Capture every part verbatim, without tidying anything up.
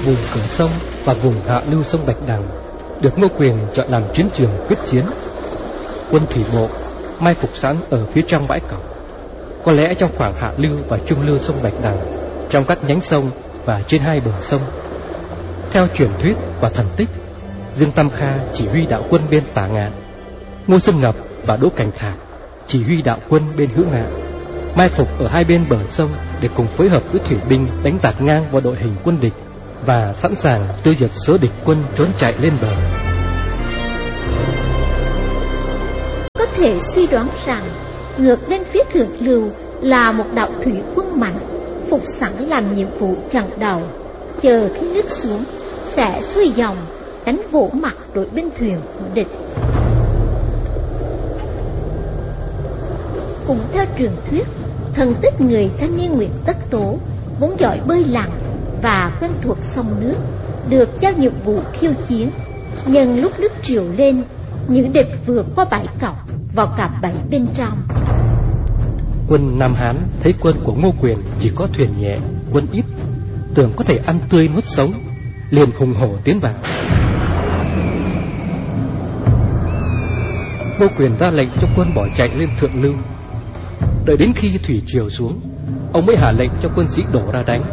vùng cửa sông và vùng hạ lưu sông Bạch Đằng được Ngô Quyền chọn làm chiến trường quyết chiến. Quân thủy bộ mai phục sẵn ở phía trong bãi cọc, có lẽ trong khoảng hạ lưu và trung lưu sông Bạch Đằng, trong các nhánh sông và trên hai bờ sông. Theo truyền thuyết và thần tích, Dương Tam Kha chỉ huy đạo quân bên Tả Ngạn, Ngô Xuân Ngập và Đỗ Cảnh Thạc chỉ huy đạo quân bên Hữu Ngạn, mai phục ở hai bên bờ sông để cùng phối hợp với thủy binh đánh tạt ngang vào đội hình quân địch và sẵn sàng tiêu diệt số địch quân trốn chạy lên bờ. Có thể suy đoán rằng ngược lên phía thượng lưu là một đạo thủy quân mạnh, phục sẵn làm nhiệm vụ chặn đầu, chờ khi nước xuống sẽ xuôi dòng đánh vỗ mặt đội binh thuyền của địch. Cũng theo truyền thuyết, thần tích người thanh niên Nguyễn Tất Tố vốn giỏi bơi lặn và quen thuộc sông nước, được giao nhiệm vụ khiêu chiến. Nhưng lúc nước triều lên, những địch vượt qua bãi cọc vào cả bẫy bên trong. Quân Nam Hán thấy quân của Ngô Quyền chỉ có thuyền nhẹ, quân ít, tưởng có thể ăn tươi nuốt sống, liền hùng hổ tiến vào. Ngô Quyền ra lệnh cho quân bỏ chạy lên thượng lưu. Đợi đến khi thủy triều xuống, ông mới hạ lệnh cho quân sĩ đổ ra đánh.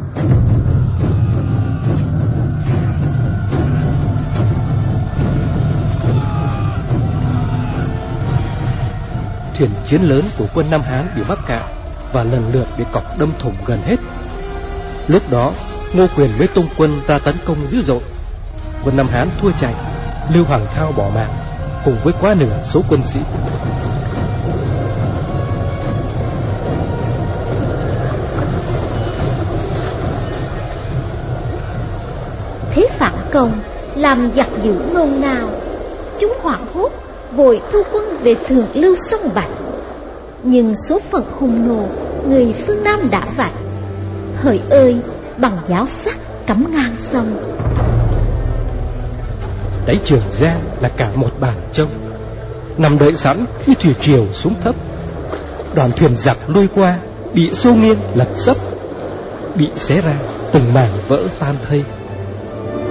Thuyền chiến lớn của quân Nam Hán bị mắc cạn và lần lượt bị cọc đâm thủng gần hết. Lúc đó Ngô Quyền mới tung quân ra tấn công dữ dội. Quân Nam Hán thua chạy, Lưu Hoàng Thao bỏ mạng cùng với quá nửa số quân sĩ. Thế phản công làm giặc dữ nôn nao, chúng hoảng hốt vội thu quân về thượng lưu sông Bạch. Nhưng số phận hung nô người phương Nam đã vạch, hỡi ơi bằng giáo sắc cắm ngang sông. Đáy Trường Giang là cả một bàn trông, nằm đợi sẵn khi thủy triều xuống thấp. Đoàn thuyền giặc lui qua bị xô nghiêng lật sấp, bị xé ra từng mảng vỡ tan thây.